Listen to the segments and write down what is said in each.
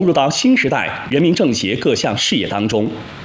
入到新时代人民政协各项事业当中。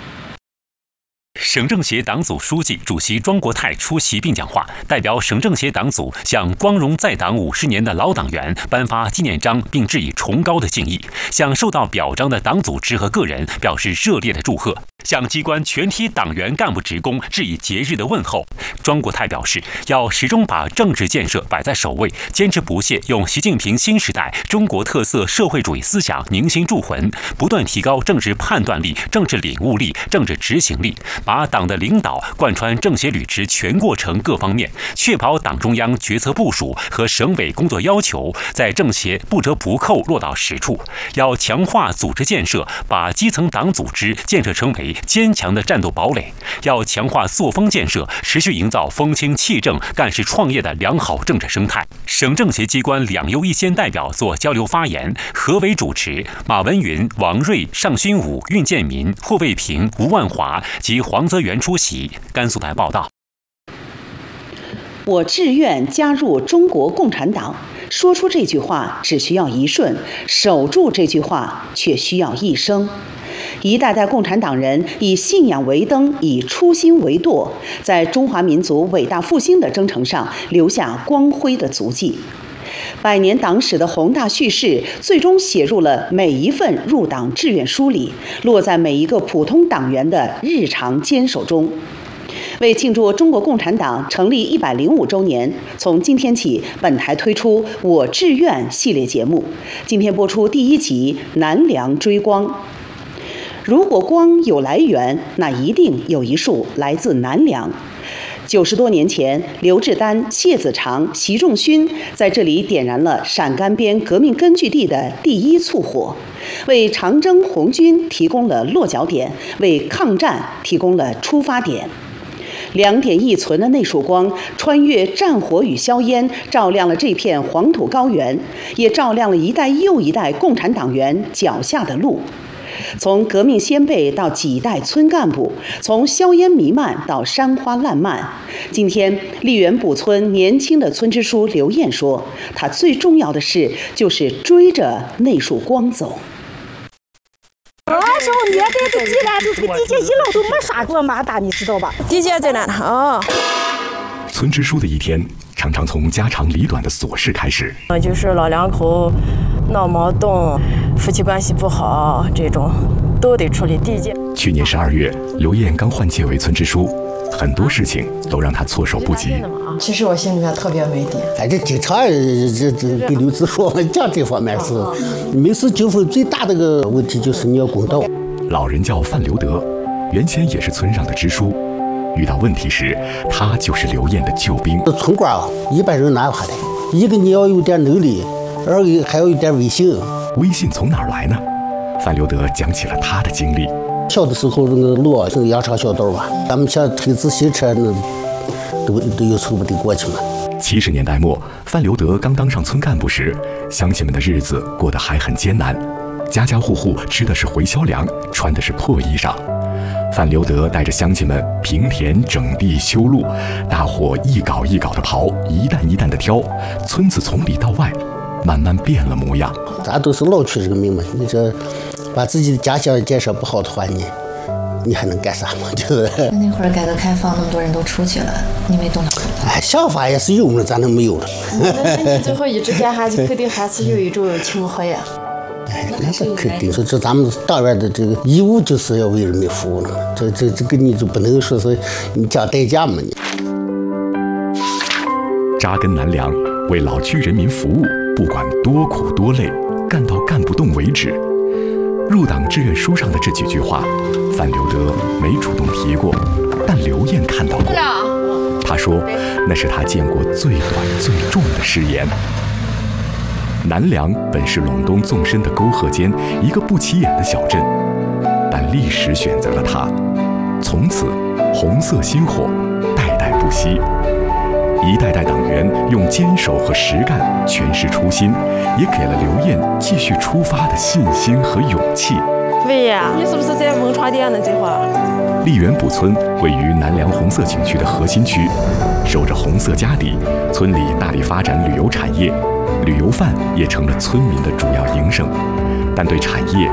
省政协党组书记、主席庄国泰出席并讲话，代表省政协党组向光荣在党50年的老党员颁发纪念章，并致以崇高的敬意，向受到表彰的党组织和个人表示热烈的祝贺，向机关全体党员干部职工致以节日的问候。庄国泰表示，要始终把政治建设摆在首位，坚持不懈用习近平新时代中国特色社会主义思想凝心铸魂，不断提高政治判断力、政治领悟力、政治执行力，把党的领导贯穿政协履职全过程各方面，确保党中央决策部署和省委工作要求在政协不折不扣落到实处。要强化组织建设，把基层党组织建设成为坚强的战斗堡垒。要强化作风建设，持续营造风清气正、干事创业的良好政治生态。省政协机关2优1先代表做交流发言，何伟主持，马文云、王瑞、尚勋武、运建民、霍卫平、吴万华及黄泽元出席。甘肃台报道。 我志愿加入中国共产党，说出这句话只需要一瞬，守住这句话却需要一生。一代代共产党人以信仰为灯，以初心为舵，在中华民族伟大复兴的征程上留下光辉的足迹。100年党史的宏大叙事，最终写入了每一份入党志愿书里，落在每一个普通党员的日常坚守中。为庆祝中国共产党成立105周年，从今天起，本台推出《我志愿》系列节目。今天播出第1集《南梁追光》。如果光有来源，那一定有一束来自南梁。90多年前，刘志丹、谢子长、习仲勋在这里点燃了陕甘边革命根据地的第一簇火，为长征红军提供了落脚点，为抗战提供了出发点。2点一存的那束光，穿越战火与硝烟，照亮了这片黄土高原，也照亮了一代又一代共产党员脚下的路。从革命先辈到几代村干部，从硝烟弥漫到山花烂漫。今天，荔园堡村年轻的村支书刘艳说，他最重要的事就是追着那束光走。 说我年代都进来，这个地界一老都没杀过马大，你知道吧？地界在哪啊？ 村支书的一天常常从家长里短的琐事开始， 就是老两口闹矛盾，夫妻关系不好，这种都得处理地界。 去年12月，刘艳刚换届为村支书，很多事情都让他措手不及。 其实我心里面特别没底。 这经常给刘子说讲这方面是，每次纠纷最大的个问题就是你要公道。 老人叫范刘德，原先也是村上的支书。遇到问题时，他就是刘艳的救兵。 村官啊，一般人哪怕的，一个你要有点能力，2个还要有点威信。 威信从哪儿来呢？范刘德讲起了他的经历。 小的时候那个路是羊肠小道吧，咱们想推自行车那都有凑不得过去嘛。 70年代末，范刘德刚当上村干部时，乡亲们的日子过得还很艰难，家家户户吃的是回销粮，穿的是破衣裳。范刘德带着乡亲们平田整地修路，大伙一镐一镐的刨，一担一担的挑，村子从里到外慢慢变了模样。 咱都是老去这个命嘛，你这把自己的家乡建设不好的话，你还能干啥嘛？就是那会儿改革开放，那么多人都出去了，你没动脑子？ 想法也是有了，咱能没有了？ 那你最后一直干下去，肯定还是有一种情怀呀。 那是肯定，这咱们党员的这个义务就是要为人民服务了。这个你就不能说是你讲代价嘛？你扎根南梁，为老区人民服务，不管多苦多累，干到干不动为止。入党志愿书上的这几句话，范刘德没主动提过，但刘艳看到过。他说，那是他见过最短最重的誓言。南梁本是陇东纵深的沟壑间一个不起眼的小镇，但历史选择了它，从此红色薪火代代不息。一代代党员用坚守和实干诠释初心，也给了刘艳继续出发的信心和勇气。 喂呀，你是不是在汶川店呢？这会儿。 荔园堡村位于南梁红色景区的核心区，守着红色家底，村里大力发展旅游产业，旅游饭也成了村民的主要营生。但对产业